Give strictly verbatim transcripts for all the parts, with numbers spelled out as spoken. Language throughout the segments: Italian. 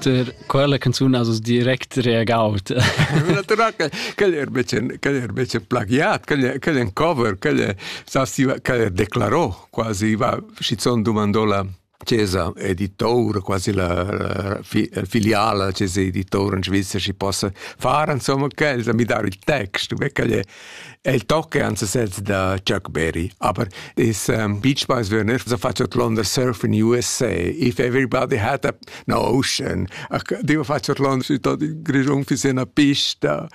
Luther, quella canzone ha direct reagaut. Natural che che è invece che è invece plagiat, che che è un cover, che è che declarò quasi va Schizon domandola Chiesa editore, quasi la, la fi, filiale Chiesa editore in Svizzera si possa fare, insomma, che mi dare il testo, che è il tocco anzi senza da Chuck Berry, aber is um, Beach Boys were nicht so faccio London surf in U S A. If everybody had a no ocean, dio faccio London si tot in grigion fi se una pista,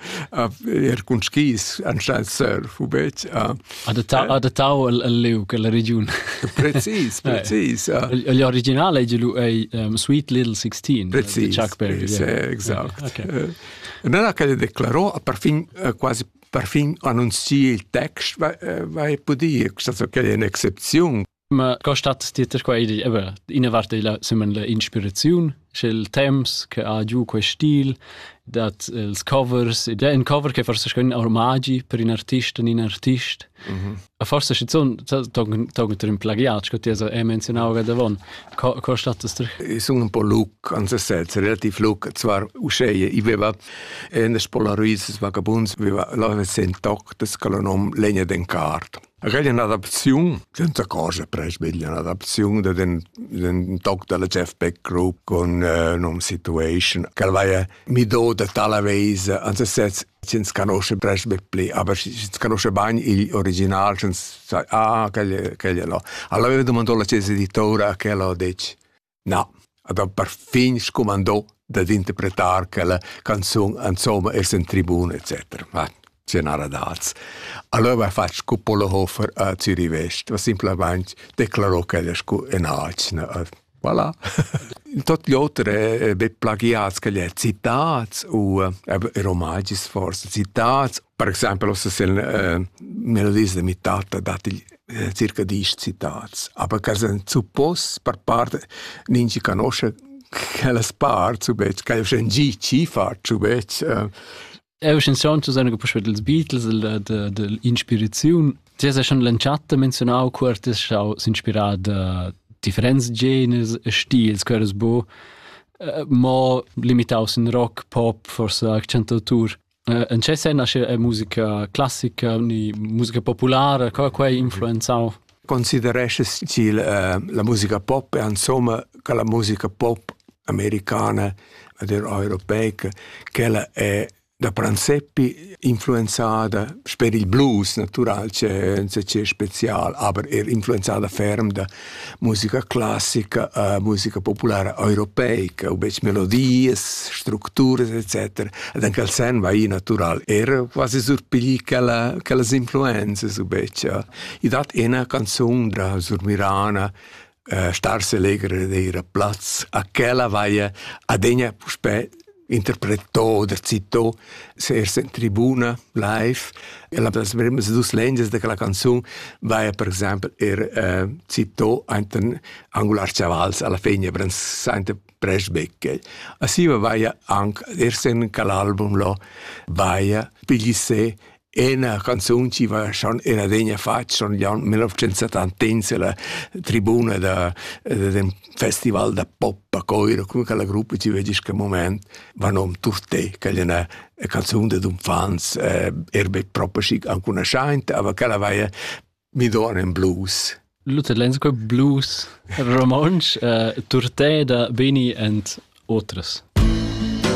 er con skis anstatt surf, u bec. Ad ta ad tau al leu che la regione. Precis, precis. L'originale è um, Sweet Little Sixteen. Precis, Chuck Berry. Sì, esatto. Okay. Uh, non è che le declarò, per fin uh, quasi per fin annunzi il text, vai, uh, vai può dire, questo che è un'eccezione. Ma costat dieter qua idea, aber in avarte la semen la ispirazione, c'el temps che ha giù quel stil, dat els covers, ed è un cover che forse scon ormaggi per un artista, un artist. Mm-hmm. A forse c'è son togen togen un plagiat, che ti è menzionato da von. Costat das der? Sono un po' look, anzi senza relativ look, zwar usceie, i aveva en Polaroids vagabunds, aveva la sentoc des colonom legna den card. Aquella è un'adazione, senza cosa, presbiglia, un'adazione del den talk della Jeff Beck Group con uh, non situation, che va mi do da tale vese, anzi senza ci si conosce presbiglia pli, aber ci si conosce bene l'originale, ci si ah, che è là. Allora avevo domandato alla Chiesa editore a che lo dice. No, ad per fin scomandò ad interpretare quella canzone, insomma, è in tribuna, eccetera. Ma c'è una radaz. Allora faccio Kuppelhofer a Zürich West, was semplicemente declarò che è in Acina. Voilà. Tutti gli altri eh, plagiati, che è citati, o eh, omaggi forse, citati. Per esempio, se sono eh, melodie di mitata, dati eh, circa dieci citati. Ma che sono supposti per parte, non si conosce che la spart, che è un G C fatto, è un sonno sono che per i Beatles dell'ispirazione. Ti hai già lanciato menzionato che si ispirato da differenti generi, stili, che è buono, ma limitato in rock, pop, forse cantautor. In che senso è musica classica, musica popolare, che è influenzato? Consideresci la, la musica pop e insomma che la musica pop americana ed europea, che è da principi influenzata per il blues, natural, c'è, c'è speciale, aber è influenzata ferm da musica classica, uh, musica popolare europeica, invece melodie, strutture, eccetera. Ed anche il sen va in natural. Era quasi surpigli che le influenze, invece. E dat è una canzone da Surmirana, uh, Starse Legere dei Platz, a quella vai a degna puspe interpretò, recitò, se era in tribuna, live, e la prima due lenges di quella canzone vai, per esempio, er uh, citò in Angular Chavals alla fine, per un presbecche. Così vai anche, er in quell'album là, vai, pigli se, e una canzone ci va schon era degna fatta schon nel millenovecentosettanta la tribuna da, del festival da pop a Coiro come che la gruppo ci vedi che momento vanno un turte che è una canzone di un fans eh, erbe proprio chic anche una sciente ma che la vai mi dona in blues Luther Lensko blues romansch uh, turte da Beni and otras.